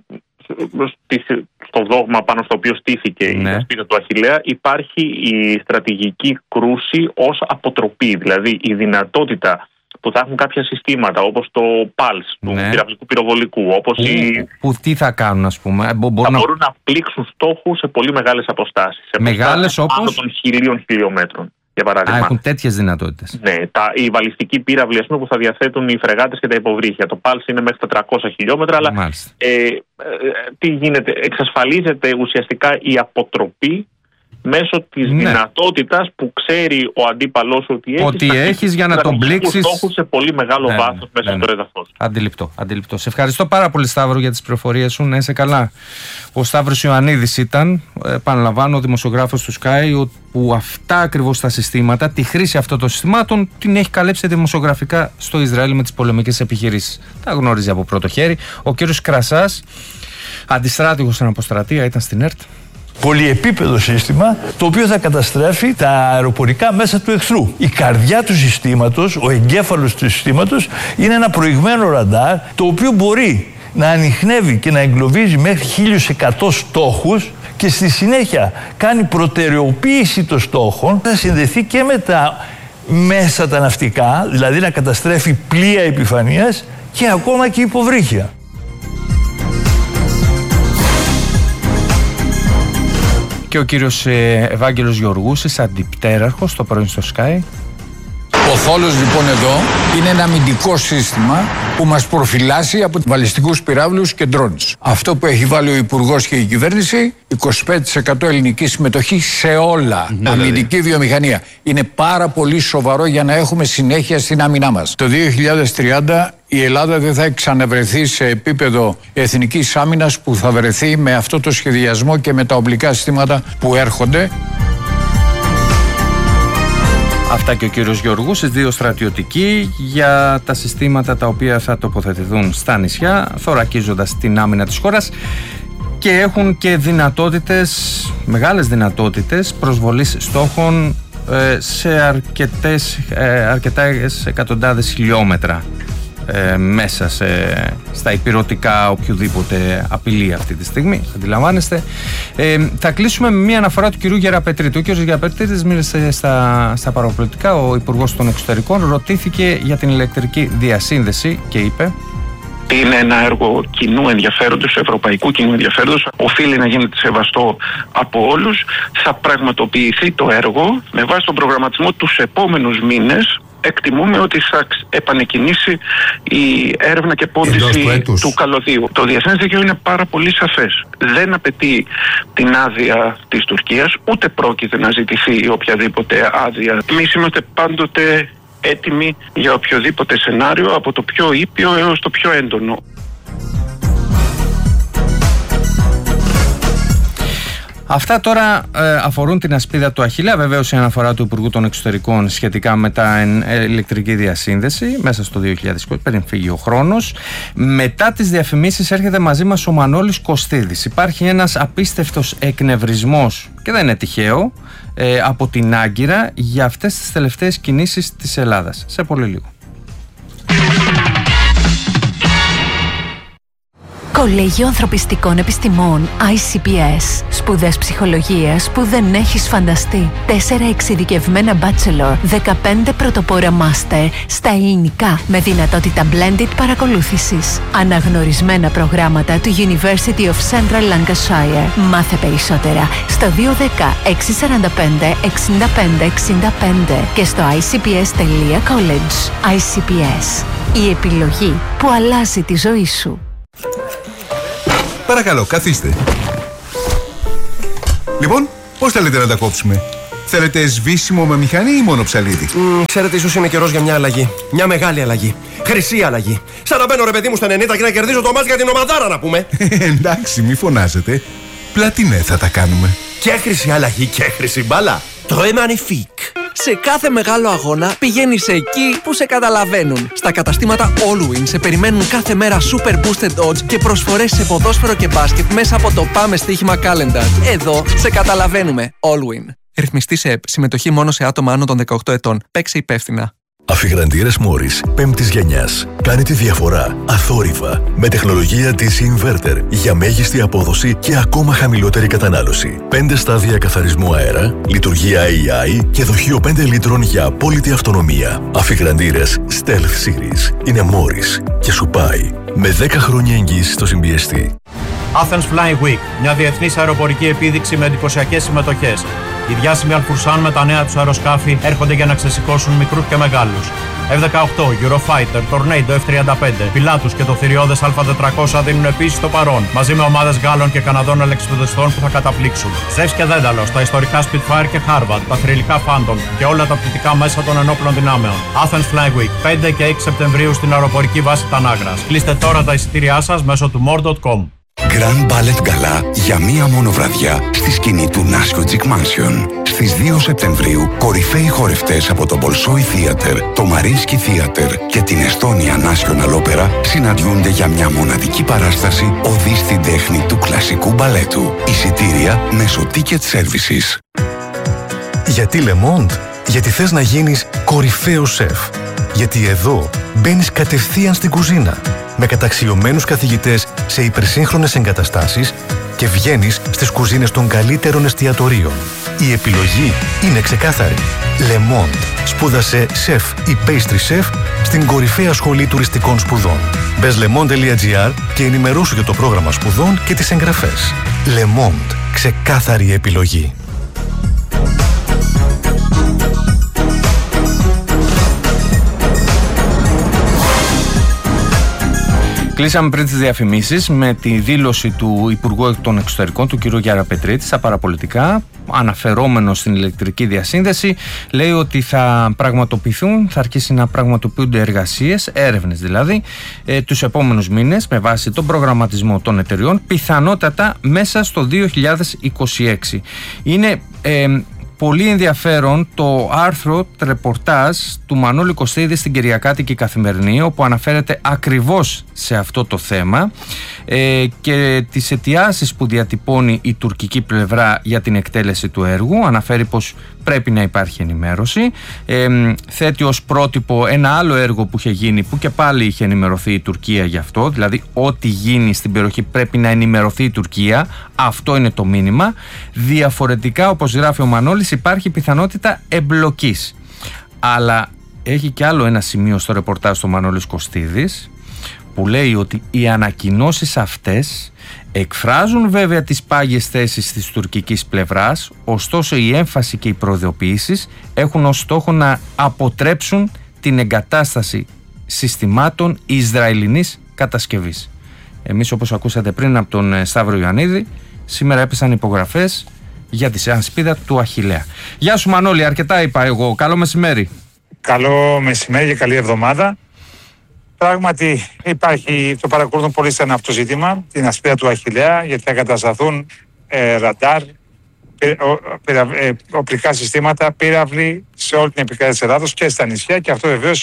στο δόγμα πάνω στο οποίο στήθηκε η ασπίδα του Αχιλλέα υπάρχει η στρατηγική κρούση ως αποτροπή, δηλαδή η δυνατότητα που θα έχουν κάποια συστήματα όπως το PALS του πυραυλικού πυροβολικού, που τι θα κάνουν, ας πούμε, μπορούν να πλήξουν στόχους σε πολύ μεγάλες αποστάσεις, σε μεγάλες όπως άνω των 1.000 χιλιόμετρων. Έχουν τέτοιες δυνατότητες. Ναι, οι βαλιστικοί πύραυλοι που θα διαθέτουν οι φρεγάτες και τα υποβρύχια. Το PALS είναι μέχρι τα 300 χιλιόμετρα, αλλά τι γίνεται, εξασφαλίζεται ουσιαστικά η αποτροπή μέσω της δυνατότητας που ξέρει ο αντίπαλός ότι έχεις για να τον πλήξεις στόχους σε πολύ μεγάλο βάθος μέσα στο έδαφος. Αντιληπτό. Σε ευχαριστώ πάρα πολύ, Σταύρο, για τις πληροφορίες σου. Να είσαι καλά. Ο Σταύρος Ιωαννίδης ήταν, επαναλαμβάνω, ο δημοσιογράφος του Sky, που αυτά ακριβώς τα συστήματα, τη χρήση αυτών των συστημάτων, την έχει καλέψει δημοσιογραφικά στο Ισραήλ με τις πολεμικές επιχειρήσεις. Τα γνώριζε από πρώτο χέρι. Ο κύριος Κρασάς, αντιστράτηγος στην αποστρατεία, ήταν στην ΕΡΤ. Πολυεπίπεδο σύστημα, το οποίο θα καταστρέφει τα αεροπορικά μέσα του εχθρού. Η καρδιά του συστήματος, ο εγκέφαλος του συστήματος, είναι ένα προηγμένο ραντάρ, το οποίο μπορεί να ανιχνεύει και να εγκλωβίζει μέχρι 1.100 στόχους και στη συνέχεια κάνει προτεραιοποίηση των στόχων. Θα συνδεθεί και με τα μέσα τα ναυτικά, δηλαδή να καταστρέφει πλοία επιφανείας και ακόμα και υποβρύχια. Και ο κύριος Ευάγγελος Γεωργούσης, αντιπτέραρχος στο πρωί στο Sky. Ο θόλος λοιπόν εδώ είναι ένα αμυντικό σύστημα που μας προφυλάσσει από βαλιστικούς πυράβλους και drones. Αυτό που έχει βάλει ο Υπουργός και η κυβέρνηση, 25% ελληνική συμμετοχή σε όλα. Αμυντική βιομηχανία. Είναι πάρα πολύ σοβαρό για να έχουμε συνέχεια στην άμυνά μας. Το 2030 η Ελλάδα δεν θα ξαναβρεθεί σε επίπεδο εθνικής άμυνας που θα βρεθεί με αυτό το σχεδιασμό και με τα οπλικά συστήματα που έρχονται. Αυτά και ο κύριος Γεωργούσης, 2 στρατιωτικοί για τα συστήματα τα οποία θα τοποθετηθούν στα νησιά, θωρακίζοντας την άμυνα της χώρας και έχουν και δυνατότητες, μεγάλες δυνατότητες προσβολής στόχων σε αρκετές εκατοντάδες χιλιόμετρα μέσα στα υπηρετικά οποιοδήποτε απειλεί αυτή τη στιγμή, αντιλαμβάνεστε. Θα κλείσουμε με μια αναφορά του κυρίου Γεραπετρίτου. Ο κύριος Γεραπετρίτης μίλησε στα παραπολιτικά. Ο Υπουργός των Εξωτερικών ρωτήθηκε για την ηλεκτρική διασύνδεση και είπε: είναι ένα έργο κοινού ενδιαφέροντος, ευρωπαϊκού κοινού ενδιαφέροντος. Οφείλει να γίνεται σεβαστό από όλους. Θα πραγματοποιηθεί το έργο με βάση τον προγραμματισμό τους επόμενους μήνες. Εκτιμούμε ότι θα επανεκκινήσει η έρευνα και πόντιση του καλωδίου. Το διεθνές δίκαιο είναι πάρα πολύ σαφές. Δεν απαιτεί την άδεια της Τουρκίας, ούτε πρόκειται να ζητηθεί οποιαδήποτε άδεια. Εμείς είμαστε πάντοτε έτοιμοι για οποιοδήποτε σενάριο, από το πιο ήπιο έως το πιο έντονο. Αυτά τώρα αφορούν την ασπίδα του Αχιλλέα. Βεβαίως η αναφορά του Υπουργού των Εξωτερικών σχετικά με τα ηλεκτρική διασύνδεση μέσα στο 2020, πριν φύγει ο χρόνος. Μετά τις διαφημίσεις έρχεται μαζί μας ο Μανώλης Κωστίδης. Υπάρχει ένας απίστευτος εκνευρισμός, και δεν είναι τυχαίο, από την Άγκυρα για αυτές τις τελευταίες κινήσεις της Ελλάδας. Σε πολύ λίγο. Κολέγιο Ανθρωπιστικών Επιστημών ICPS. Σπουδές ψυχολογίας που δεν έχεις φανταστεί. 4 εξειδικευμένα bachelor, 15 πρωτοπόρα master στα ελληνικά με δυνατότητα blended παρακολούθησης. Αναγνωρισμένα προγράμματα του University of Central Lancashire. Μάθε περισσότερα στο 210 645 65 65 και στο icps.college. ICPS. Η επιλογή που αλλάζει τη ζωή σου. Παρακαλώ, καθίστε. Λοιπόν, πώς θέλετε να τα κόψουμε? Θέλετε σβήσιμο με μηχανή ή μόνο ψαλίδι? Ξέρετε, ίσως είναι καιρός για μια αλλαγή. Μια μεγάλη αλλαγή. Χρυσή αλλαγή. Σαν να μπαίνω, ρε παιδί μου, στα 90 και να κερδίζω το μάτς για την ομαδάρα, να πούμε. Εντάξει, μη φωνάζετε. Πλατινέ θα τα κάνουμε. Και χρυσή αλλαγή και χρυσή μπάλα. Très magnifique. Σε κάθε μεγάλο αγώνα πηγαίνεις εκεί που σε καταλαβαίνουν. Στα καταστήματα Allwin σε περιμένουν κάθε μέρα super boosted odds και προσφορές σε ποδόσφαιρο και μπάσκετ μέσα από το Πάμε Στοίχημα Calendar. Εδώ σε καταλαβαίνουμε. Allwin. Ρυθμιστή σε ΕΠ. Συμμετοχή μόνο σε άτομα άνω των 18 ετών. Παίξε υπεύθυνα. Αφιγραντήρες Μόρις 5ης γενιάς. Κάνει τη διαφορά αθόρυβα με τεχνολογία της Inverter για μέγιστη απόδοση και ακόμα χαμηλότερη κατανάλωση. 5 στάδια καθαρισμού αέρα, λειτουργία AI και δοχείο 5 λίτρων για απόλυτη αυτονομία. Αφιγραντήρες Stealth Series είναι Μόρις και σου πάει με 10 χρόνια εγγύηση στο συμπιεστή. Athens Flying Week, μια διεθνής αεροπορική επίδειξη με εντυπωσιακές συμμετοχές. Οι διάσημοι Αλφουρσάν με τα νέα τους αεροσκάφη έρχονται για να ξεσηκώσουν μικρούς και μεγάλους. F-18, Eurofighter, Tornado F-35, Pilatus και το θηριώδες Α400 δίνουν επίσης το παρόν, μαζί με ομάδες Γάλλων και Καναδών ελεξιπεδιστών που θα καταπλήξουν. Ζεύς και Δένταλος, τα ιστορικά Spitfire και Harvard, τα θρυλικά Phantom και όλα τα πτυτικά μέσα των ενόπλων δυνάμεων. Athens Flying Week, 5 και 6 Σεπτεμβρίου στην αεροπορική βάση Τανάγρας. Κλείστε τώρα τα εισιτήριά σας μέσω του more.com. Grand Ballet Gala για μία μόνο βραδιά στη σκηνή του Nashville Mansion. Στις 2 Σεπτεμβρίου, κορυφαίοι χορευτές από το Bolshoi Theater, το Mariinsky Theater και την Estonia National Opera συναντιούνται για μια μοναδική παράσταση οδή στην τέχνη του κλασικού μπαλέτου. Εισιτήρια μέσω Ticket Services. Γιατί Le Monde? Γιατί θες να γίνεις κορυφαίος σεφ. Γιατί εδώ μπαίνεις κατευθείαν στην κουζίνα με καταξιωμένους καθηγητές σε υπερσύγχρονες εγκαταστάσεις και βγαίνεις στις κουζίνες των καλύτερων εστιατορίων. Η επιλογή είναι ξεκάθαρη. Le Monde. Σπούδασε σεφ ή pastry chef στην κορυφαία σχολή τουριστικών σπουδών. Μπες lemond.gr και ενημερώσου για το πρόγραμμα σπουδών και τις εγγραφές. Le Monde. Ξεκάθαρη επιλογή. Κλείσαμε πριν τις διαφημίσεις με τη δήλωση του Υπουργού των Εξωτερικών, του κ. Γιάννη Πετρίτη, στα παραπολιτικά, αναφερόμενο στην ηλεκτρική διασύνδεση. Λέει ότι θα πραγματοποιηθούν, θα αρχίσει να πραγματοποιούνται εργασίες, έρευνες δηλαδή, τους επόμενους μήνες με βάση τον προγραμματισμό των εταιριών, πιθανότατα μέσα στο 2026. Είναι πολύ ενδιαφέρον το άρθρο ρεπορτάζ του Μανώλη Κωστίδη στην Κυριακάτικη Καθημερινή, όπου αναφέρεται ακριβώς σε αυτό το θέμα και τις αιτιάσεις που διατυπώνει η τουρκική πλευρά για την εκτέλεση του έργου. Αναφέρει πως πρέπει να υπάρχει ενημέρωση. Θέτει ως πρότυπο ένα άλλο έργο που είχε γίνει, που και πάλι είχε ενημερωθεί η Τουρκία γι' αυτό, δηλαδή ό,τι γίνει στην περιοχή πρέπει να ενημερωθεί η Τουρκία. Αυτό είναι το μήνυμα. Διαφορετικά, όπως γράφει ο Μανώλης, υπάρχει πιθανότητα εμπλοκής. Αλλά έχει και άλλο ένα σημείο στο ρεπορτάζ του Μανώλης Κωστίδης, που λέει ότι οι ανακοινώσεις αυτές εκφράζουν βέβαια τις πάγιες θέσεις της τουρκικής πλευράς, ωστόσο η έμφαση και οι προειδοποιήσεις έχουν ως στόχο να αποτρέψουν την εγκατάσταση συστημάτων Ισραηλινής κατασκευής. Εμείς, όπως ακούσατε πριν από τον Σταύρο Ιωαννίδη, σήμερα έπεσαν υπογραφές για τη ασπίδα του Αχιλλέα. Γεια σου Μανώλη, αρκετά είπα εγώ. Καλό μεσημέρι. Καλό μεσημέρι και καλή εβδομάδα. Πράγματι το παρακολουθούν πολύ στενά αυτό το ζήτημα, την ασπίδα του Αχιλλέα, γιατί θα εγκατασταθούν ραντάρ, οπλικά συστήματα, πύραυλοι σε όλη την επικράτεια της Ελλάδος και στα νησιά, και αυτό βεβαίως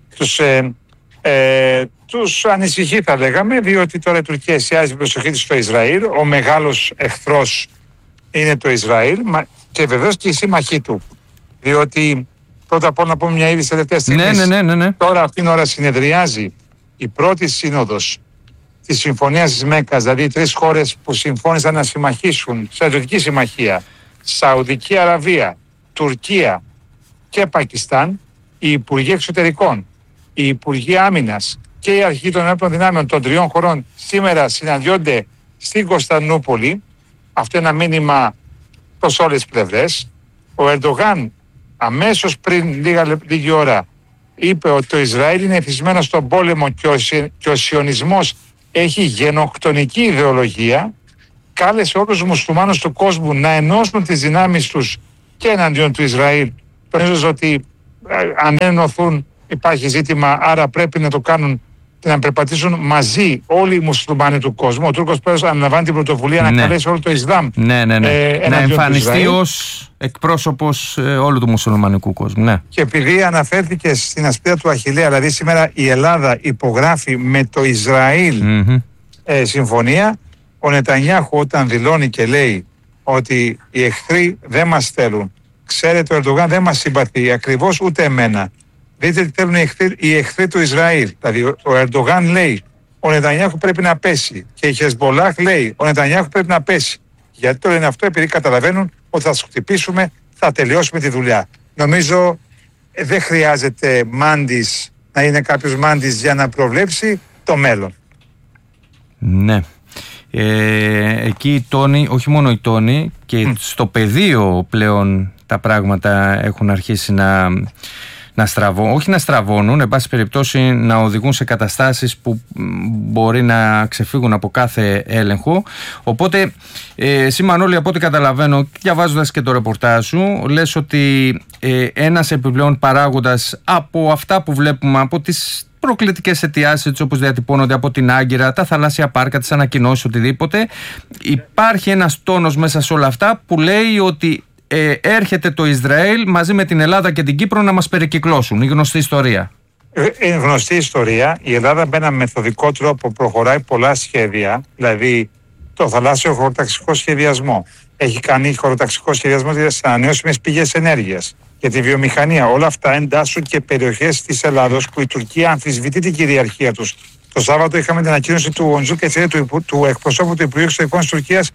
τους ανησυχεί, θα λέγαμε, διότι τώρα η Τουρκία εστιάζει την προσοχή της στο Ισραήλ. Ο μεγάλος εχθρός είναι το Ισραήλ και βεβαίως και οι σύμμαχοί του, διότι πρώτα απ' όλα να πούμε μια είδηση τελευταίας στιγμής. Ναι. Τώρα αυτήν την ώρα συνεδριάζει η πρώτη σύνοδος της Συμφωνίας της Μέκκας, δηλαδή οι τρεις χώρες που συμφώνησαν να συμμαχήσουν, στρατιωτική συμμαχία, Σαουδική Αραβία, Τουρκία και Πακιστάν, οι Υπουργοί Εξωτερικών, οι Υπουργοί Άμυνας και οι Αρχηγοί των Ενόπλων Δυνάμεων των τριών χωρών σήμερα συναντιόνται στην Κωνσταντινούπολη. Αυτό είναι ένα μήνυμα προς όλες τις πλευρές. Ο Ερντογάν αμέσως πριν λίγη ώρα είπε ότι το Ισραήλ είναι εθισμένο στον πόλεμο και ο σιωνισμός έχει γενοκτονική ιδεολογία. Κάλεσε όλους τους μουσουλμάνους του κόσμου να ενώσουν τις δυνάμεις τους και εναντίον του Ισραήλ. Τονίζοντας ότι αν ενωθούν υπάρχει ζήτημα, άρα πρέπει να το κάνουν και να περπατήσουν μαζί όλοι οι μουσουλμάνοι του κόσμου. Ο Τούρκος πρόεδρος αναλαμβάνει την πρωτοβουλία να καλέσει όλο το Ισλάμ. Να εμφανιστεί ως εκπρόσωπος όλου του μουσουλμανικού κόσμου. Ναι. Και επειδή αναφέρθηκε στην ασπίδα του Αχιλλέα, δηλαδή σήμερα η Ελλάδα υπογράφει με το Ισραήλ συμφωνία, ο Νετανιάχου όταν δηλώνει και λέει ότι οι εχθροί δεν μας θέλουν, ξέρετε ο Ερντογάν δεν μας συμπαθεί ακριβώς ούτε εμένα. Δείτε τι θέλουν οι εχθροί του Ισραήλ. Δηλαδή ο Ερντογάν λέει ο Νετανιάχου πρέπει να πέσει και η Χεσμολάχ λέει ο Νετανιάχου πρέπει να πέσει. Γιατί το λένε αυτό? Επειδή καταλαβαίνουν ότι θα τους χτυπήσουμε, θα τελειώσουμε τη δουλειά. Νομίζω δεν χρειάζεται μάντης, να είναι κάποιος μάντης για να προβλέψει το μέλλον. Ναι. Εκεί οι τόνοι, όχι μόνο οι τόνοι, και στο πεδίο πλέον τα πράγματα έχουν αρχίσει όχι να στραβώνουν, εν πάση περιπτώσει να οδηγούν σε καταστάσεις που μπορεί να ξεφύγουν από κάθε έλεγχο. Οπότε εσύ Μανώλη, από ό,τι καταλαβαίνω, διαβάζοντας και το ρεπορτάζ σου, λες ότι ένας επιπλέον παράγοντας από αυτά που βλέπουμε, από τις προκλητικές αιτιάσεις όπως διατυπώνονται από την Άγκυρα, τα θαλάσσια πάρκα, τις ανακοινώσεις, οτιδήποτε, υπάρχει ένας τόνος μέσα σε όλα αυτά που λέει ότι έρχεται το Ισραήλ μαζί με την Ελλάδα και την Κύπρο να μας περικυκλώσουν. Η γνωστή ιστορία. Είναι γνωστή ιστορία. Η Ελλάδα με ένα μεθοδικό τρόπο προχωράει πολλά σχέδια, δηλαδή το θαλάσσιο χωροταξικό σχεδιασμό. Έχει κάνει χωροταξικό σχεδιασμό για τις ανανεώσιμες πηγές ενέργειας, για τη βιομηχανία. Όλα αυτά εντάσσουν και περιοχές της Ελλάδος που η Τουρκία αμφισβητεί την κυριαρχία τους. Το Σάββατο είχαμε την ανακοίνωση του Οντζού Κετσέρη, του εκπροσώπου του Υπουργείου Εξωτερικών της Τουρκίας,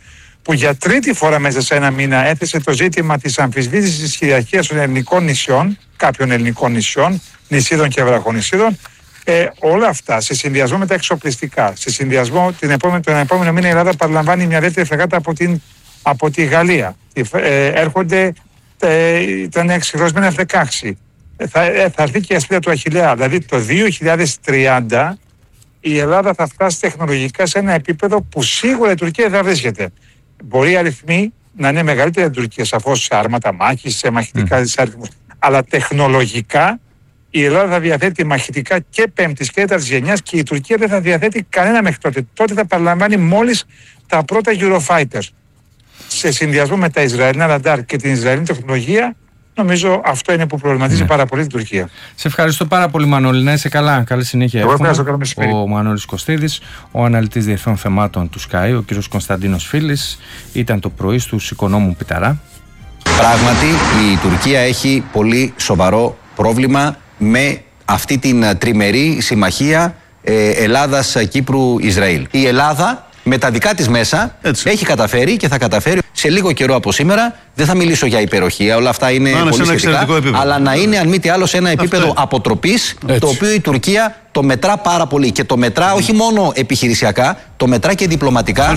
που για τρίτη φορά μέσα σε ένα μήνα έθεσε το ζήτημα της αμφισβήτησης της κυριαρχίας των ελληνικών νησιών, κάποιων ελληνικών νησιών, νησίδων και βραχονησίδων. Όλα αυτά σε συνδυασμό με τα εξοπλιστικά, σε συνδυασμό τον επόμενο μήνα η Ελλάδα παραλαμβάνει μια δεύτερη φρεγάτα από τη Γαλλία. Έρχονται, ήταν εξυγχρονισμένα F-16. Θα έρθει και η ασπίδα του Αχιλλέα. Δηλαδή το 2030 η Ελλάδα θα φτάσει τεχνολογικά σε ένα επίπεδο που σίγουρα η Τουρκία δεν θα βρίσκεται. Μπορεί οι αριθμοί να είναι μεγαλύτεροι από την Τουρκία, σαφώς σε άρματα μάχης, σε μαχητικά αριθμούς. Αλλά τεχνολογικά η Ελλάδα θα διαθέτει μαχητικά και πέμπτης και τέταρτης γενιάς και η Τουρκία δεν θα διαθέτει κανένα μέχρι τότε. Τότε θα παραλαμβάνει μόλις τα πρώτα Eurofighters. Σε συνδυασμό με τα Ισραηλινά ραντάρ και την Ισραηλινή τεχνολογία, νομίζω αυτό είναι που προβληματίζει πάρα πολύ την Τουρκία. Σε ευχαριστώ πάρα πολύ, Μανώλη. Να είσαι καλά. Καλή συνέχεια. Εγώ ευχαριστώ. Καλό μεσημέρι. Ο Μανώλης Κωστίδης, ο αναλυτής διεθνών θεμάτων του Sky, ο κ. Κωνσταντίνος Φίλης, ήταν το πρωί του Οικονόμου Πιταρά. Πράγματι, η Τουρκία έχει πολύ σοβαρό πρόβλημα με αυτή την τριμερή συμμαχία Ελλάδας-Κύπρου-Ισραήλ. Η Ελλάδα με τα δικά της μέσα έχει καταφέρει και θα καταφέρει σε λίγο καιρό από σήμερα. Δεν θα μιλήσω για υπεροχία, όλα αυτά είναι πολύ σχετικά, αλλά να είναι αν μη τι άλλο σε ένα επίπεδο αποτροπής, το οποίο η Τουρκία το μετρά πάρα πολύ και το μετρά όχι μόνο επιχειρησιακά, το μετρά και διπλωματικά.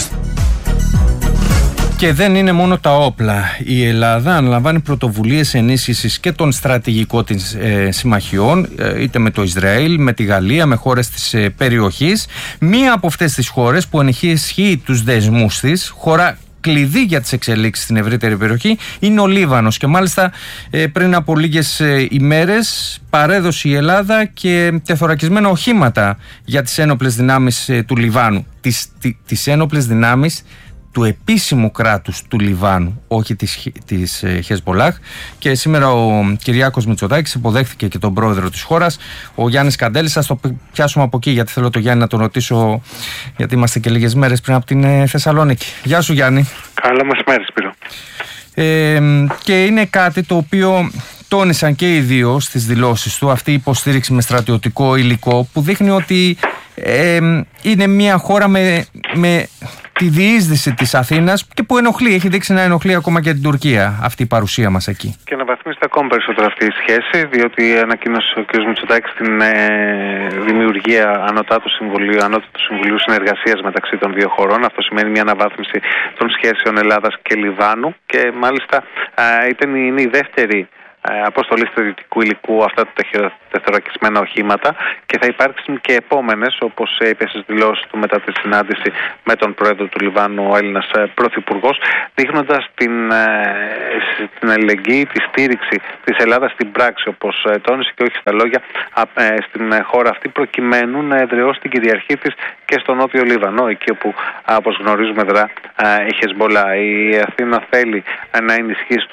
Και δεν είναι μόνο τα όπλα. Η Ελλάδα αναλαμβάνει πρωτοβουλίες ενίσχυσης και των στρατηγικών της συμμαχιών, είτε με το Ισραήλ, με τη Γαλλία, με χώρες της περιοχής. Μία από αυτές τις χώρες που ενισχύει τους δεσμούς της, χώρα κλειδί για τις εξελίξεις στην ευρύτερη περιοχή, είναι ο Λίβανος. Και μάλιστα πριν από λίγες ημέρες παρέδωσε η Ελλάδα και τεθωρακισμένα οχήματα για τις ένοπλες δυνάμεις του Λιβάνου. Τις ένοπλες δυνάμεις του επίσημου κράτους του Λιβάνου, όχι της Χεσμπολάχ. Και σήμερα ο Κυριάκος Μητσοτάκης υποδέχθηκε και τον πρόεδρο της χώρας, ο Γιάννης Καντέλης. Ας το πιάσουμε από εκεί, γιατί θέλω το Γιάννη να τον ρωτήσω, γιατί είμαστε και λίγες μέρες πριν από την Θεσσαλονίκη. Γεια σου, Γιάννη. Καλό μεσημέρι, Σπύρο. Και είναι κάτι το οποίο τόνισαν και οι δύο στις δηλώσεις του, αυτή η υποστήριξη με στρατιωτικό υλικό, που δείχνει ότι είναι μια χώρα με τη διείσδυση της Αθήνας και που ενοχλεί, έχει δείξει να ενοχλεί ακόμα και την Τουρκία αυτή η παρουσία μας εκεί. Και να βαθμίσει ακόμα περισσότερο αυτή η σχέση, διότι ανακοίνωσε ο κ. Μητσοτάκης την δημιουργία Ανώτατου Συμβουλίου Συνεργασίας μεταξύ των δύο χωρών. Αυτό σημαίνει μια αναβάθμιση των σχέσεων Ελλάδας και Λιβάνου και μάλιστα είναι η δεύτερη αποστολή στρατιωτικού υλικού αυτά τα τεθωρακισμένα οχήματα και θα υπάρξουν και επόμενες, όπως είπε στις δηλώσεις του μετά τη συνάντηση με τον πρόεδρο του Λιβάνου, ο Έλληνας πρωθυπουργός, δείχνοντας την αλληλεγγύη, τη στήριξη της Ελλάδας στην πράξη, όπως τόνισε και όχι στα λόγια, στην χώρα αυτή, προκειμένου να εδραιώσει την κυριαρχία της και στο νότιο Λίβανο, εκεί όπου, όπως γνωρίζουμε, δρά η Χεσμπολά. Η Αθήνα θέλει να ενισχύσει